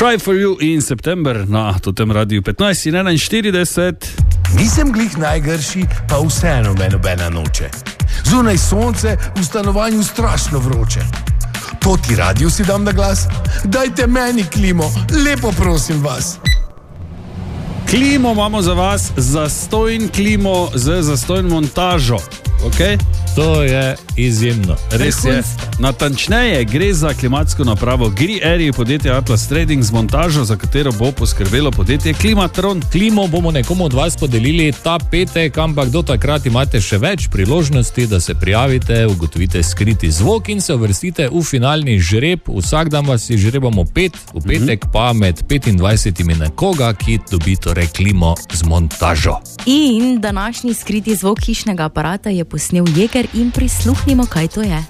Cry for you in September na totem radiju 15:41. Nisem glih najgrši, pa vseeno me nobena noče. Zunaj sonce, v stanovanju strašno vroče. To ti radio si dam na glas? Dajte meni klimo, lepo prosim vas. Klimo imamo za vas, zastojn klimo z zastojn montažo. Okay? To je izjemno. Res je. Natančneje gre za klimatsko napravo GreenAir podjetje Atlas Trading z montažo, za katero bo poskrbelo podjetje Klimatron. Klimo bomo nekomu od vas podelili ta petek, ampak do takrat imate še več priložnosti, da se prijavite, ugotovite skriti zvok in se uvrstite v finalni žreb. Vsak dan vas izžrebamo 5, v petek pa med 25 nekoga, ki dobi torej klimo z montažo. In današnji skriti zvok hišnega aparata je posnel Jeger in prisluhnimo, kaj to je.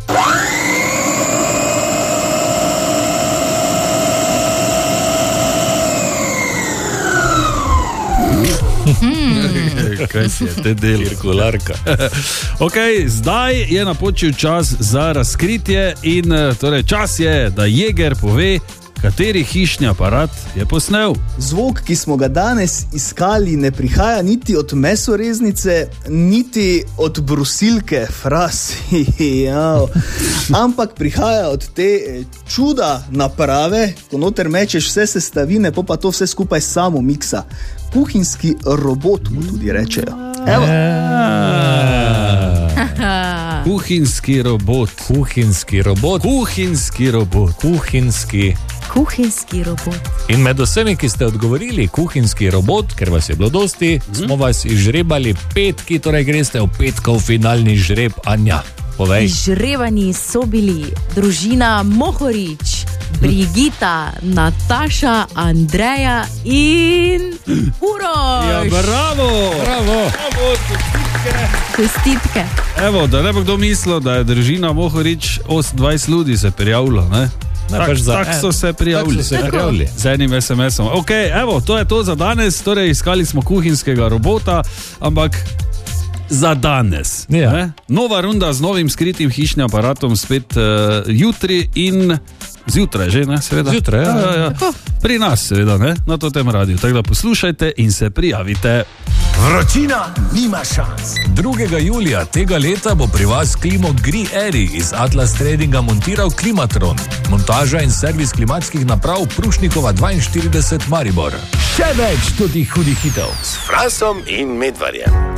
Kaj si je te del? Cirkularka. Okay, zdaj je napočil čas za razkritje in torej čas je, da Jeger pove, kateri hišni aparat je posnel. Zvok, ki smo ga danes iskali, ne prihaja niti od mesoreznice, niti od brusilke, frasi, ampak prihaja od te čuda naprave, ko noter mečeš vse sestavine, pa to vse skupaj samo miksa. Kuhinjski robot mu tudi rečejo. Evo. Kuhinjski robot. Kuhinjski robot. Kuhinjski robot. In med vsemi, ki ste odgovorili kuhinjski robot, ker vas je bilo dosti, smo vas izžrebali 5, ki torej greste v petkov finalni žreb. Anja, povej. Izžrebani so bili družina Mohorič, Brigita, Nataša, Andreja in Uroš. Ja, bravo! Čestitke. Evo, da ne bo kdo mislil, da je družina Mohorič 28 ljudi se prijavilo, ne? Tak so se prijavili. Z enim SMS-om. Ok, evo, to je to za danes. Torej, iskali smo kuhinjskega robota, ampak za danes. Ja. Nova runda z novim skritim hišnim aparatom spet jutri in zjutraj že, ne? Seveda. Zjutraj, ja. Pri nas, seveda, ne? Na tem radiju. Tako da poslušajte in se prijavite. Vročina nima šans. 2. julija tega leta bo pri vas klimo GreenAir iz Atlas Tradinga montiral Klimatron. Montaža in servis klimatskih naprav Prušnikova 42 Maribor. Še več tudi hudih hitov s Frasom in Medvarjem.